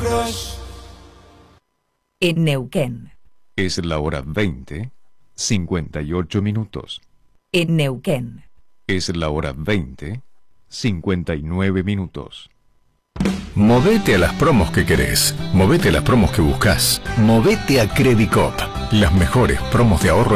crush. En Neuquén. Es la hora 20, 58 minutos. En Neuquén. Es la hora 20, 59 minutos. Movete a las promos que querés. Movete a las promos que buscas. Movete a Credicop. Las mejores promos de ahorro